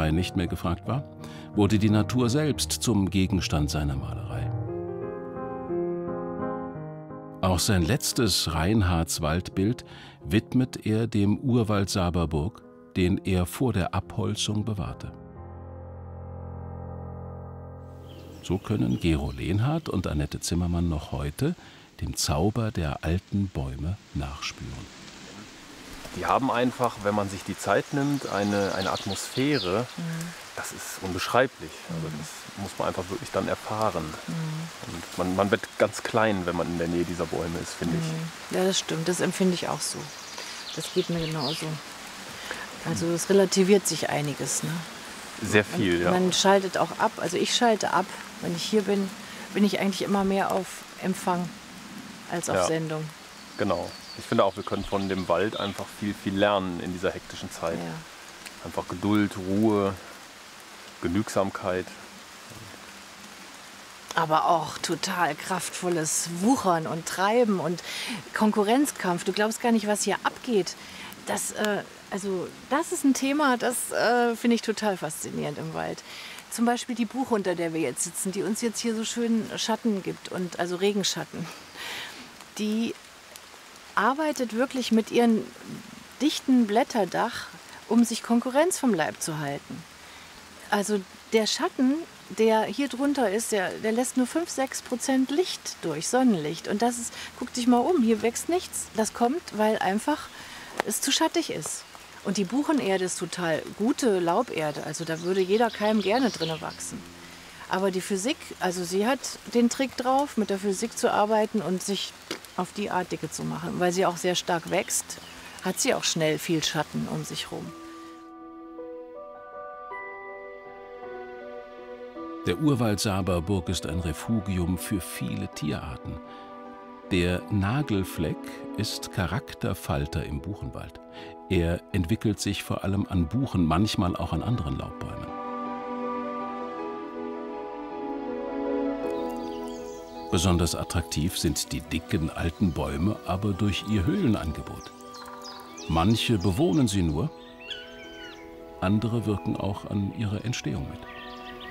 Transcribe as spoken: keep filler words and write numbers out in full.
Malerei nicht mehr gefragt war, wurde die Natur selbst zum Gegenstand seiner Malerei. Auch sein letztes Reinhardswaldbild widmet er dem Urwald Saberburg, den er vor der Abholzung bewahrte. So können Gero Lehnhardt und Annette Zimmermann noch heute dem Zauber der alten Bäume nachspüren. Die haben einfach, wenn man sich die Zeit nimmt, eine, eine Atmosphäre, Mhm. das ist unbeschreiblich. Also das muss man einfach wirklich dann erfahren. Mhm. Und man, man wird ganz klein, wenn man in der Nähe dieser Bäume ist, finde ich. Ja, das stimmt. Das empfinde ich auch so. Das geht mir genauso. Also es relativiert sich einiges. Ne? Sehr viel, man, ja. Man schaltet auch ab. Also ich schalte ab. Wenn ich hier bin, bin ich eigentlich immer mehr auf Empfang als auf Ja. Sendung. Genau. Ich finde auch, wir können von dem Wald einfach viel, viel lernen in dieser hektischen Zeit. Ja. Einfach Geduld, Ruhe, Genügsamkeit. Aber auch total kraftvolles Wuchern und Treiben und Konkurrenzkampf. Du glaubst gar nicht, was hier abgeht. Das, äh, also, das ist ein Thema, das äh, finde ich total faszinierend im Wald. Zum Beispiel die Buche, unter der wir jetzt sitzen, die uns jetzt hier so schön Schatten gibt, und, also Regenschatten. Die arbeitet wirklich mit ihrem dichten Blätterdach, um sich Konkurrenz vom Leib zu halten. Also der Schatten, der hier drunter ist, der, der lässt nur fünf bis sechs Prozent Licht durch, Sonnenlicht. Und das ist, guck dich mal um, hier wächst nichts. Das kommt, weil einfach es zu schattig ist. Und die Buchenerde ist total gute Lauberde, also da würde jeder Keim gerne drin wachsen. Aber die Physik, also sie hat den Trick drauf, mit der Physik zu arbeiten und sich auf die Art dicke zu machen. Weil sie auch sehr stark wächst, hat sie auch schnell viel Schatten um sich rum. Der Urwald Saberburg ist ein Refugium für viele Tierarten. Der Nagelfleck ist Charakterfalter im Buchenwald. Er entwickelt sich vor allem an Buchen, manchmal auch an anderen Laubbäumen. Besonders attraktiv sind die dicken alten Bäume aber durch ihr Höhlenangebot. Manche bewohnen sie nur, andere wirken auch an ihrer Entstehung mit.